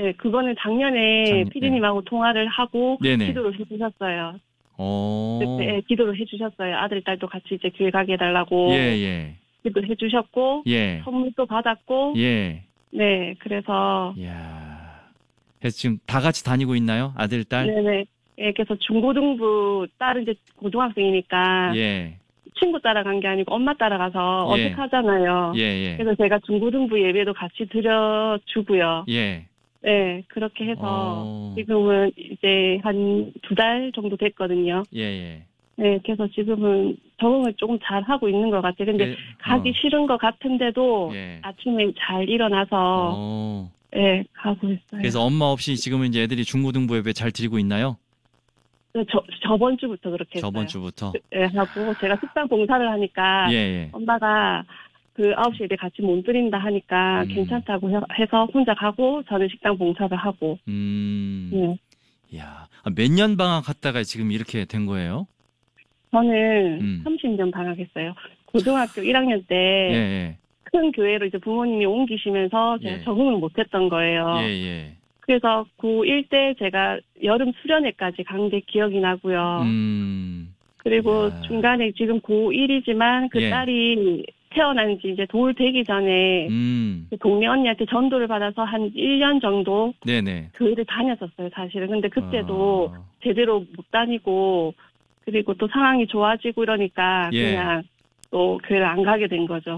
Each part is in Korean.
예, 그거는 작년에 피디님하고 통화를 하고 네네. 기도를 해주셨어요. 그때 기도를 해주셨어요. 아들, 딸도 같이 이제 교회 가게 해달라고. 예. 기도해 주셨고. 예. 선물도 받았고. 예. 네, 그래서. 이야. 그래서 지금 다 같이 다니고 있나요? 아들, 딸? 네네. 예, 그래서 중고등부 딸은 이제 고등학생이니까. 예. 친구 따라간 게 아니고 엄마 따라가서 예. 어색하잖아요. 예. 그래서 제가 중고등부 예배도 같이 드려주고요. 예. 네, 그렇게 해서 지금은 이제 한 2달 정도 됐거든요. 예. 네, 그래서 지금은 적응을 조금 잘 하고 있는 것 같아요. 근데 가기 싫은 것 같은데도 아침에 잘 일어나서 네, 가고 있어요. 그래서 엄마 없이 지금은 이제 애들이 중고등부 예배 잘 드리고 있나요? 저번 주부터 그렇게 했어요. 저번 주부터? 네, 하고 제가 식당 봉사를 하니까 엄마가 그 9시에 내 같이 못 드린다 하니까 괜찮다고 해서 혼자 가고 저는 식당 봉사를 하고. 네. 이야, 몇 년 방학했다가 지금 이렇게 된 거예요? 저는 30년 방학했어요. 고등학교 1학년 때 큰 교회로 이제 부모님이 옮기시면서 제가 적응을 못했던 거예요. 그래서 고1 때 제가 여름 수련회까지 간 게 기억이 나고요. 그리고 중간에 지금 고1이지만 그 딸이 태어난 지 이제 돌 되기 전에 그 동네 언니한테 전도를 받아서 한 1년 정도 교회를 다녔었어요, 사실은. 근데 그때도 제대로 못 다니고 그리고 또 상황이 좋아지고 이러니까 그냥 또 교회를 안 가게 된 거죠.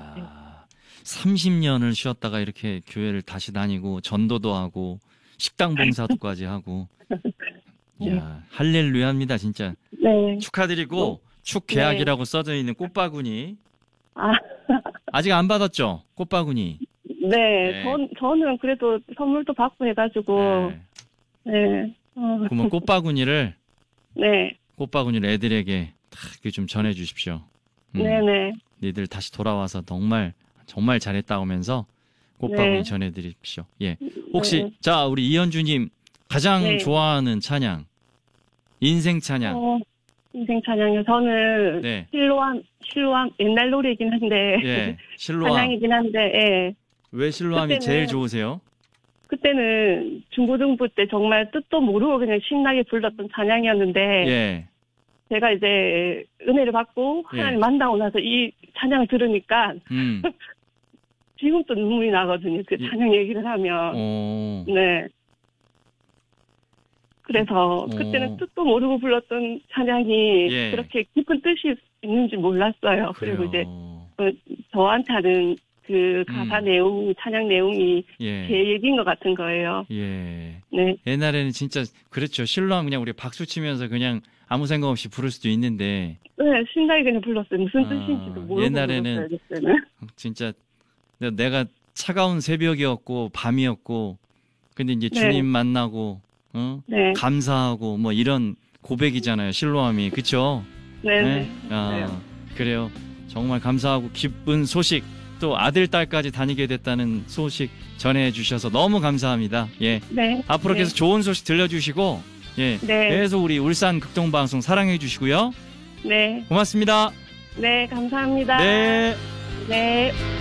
30년을 쉬었다가 이렇게 교회를 다시 다니고 전도도 하고 식당 봉사도까지 하고 이야, 할렐루야입니다, 진짜. 네. 축하드리고 축계약이라고 써져 있는 꽃바구니. 아직 안 받았죠? 꽃바구니. 네. 저는 그래도 선물도 받고 해가지고. 그러면 꽃바구니를. 꽃바구니를 애들에게 딱 좀 전해주십시오. 네네. 니들 다시 돌아와서 정말 잘했다 하면서 꽃바구니 전해드립시오. 예. 혹시, 자, 우리 이현주님 가장 좋아하는 찬양. 인생 찬양. 인생 찬양이요. 저는 실로암 옛날 노래이긴 한데 실로암. 찬양이긴 한데 왜 실로암이 제일 좋으세요? 그때는 중고등부 때 정말 뜻도 모르고 그냥 신나게 불렀던 찬양이었는데 제가 이제 은혜를 받고 하나님 만나고 나서 이 찬양을 들으니까 지금도 눈물이 나거든요. 그 찬양 얘기를 하면. 네. 그래서 그때는 뜻도 모르고 불렀던 찬양이 그렇게 깊은 뜻이 있는지 몰랐어요. 그래요. 그리고 이제 저한테는 그 가사 내용, 찬양 내용이 제 얘기인 것 같은 거예요. 네. 옛날에는 진짜 그렇죠. 실로암 그냥 우리 박수 치면서 그냥 아무 생각 없이 부를 수도 있는데. 네, 신나게 그냥 불렀어요. 무슨 뜻인지도 모르고 옛날에는 불렀어요, 그때는. 진짜 내가 차가운 새벽이었고 밤이었고 근데 이제 주님 만나고 감사하고 뭐 이런 고백이잖아요. 실로암이. 그쵸? 네. 그래요. 정말 감사하고 기쁜 소식 또 아들, 딸까지 다니게 됐다는 소식 전해주셔서 너무 감사합니다. 앞으로 계속 좋은 소식 들려주시고 계속 우리 울산 극동방송 사랑해 주시고요. 고맙습니다. 네, 감사합니다. 네. 네.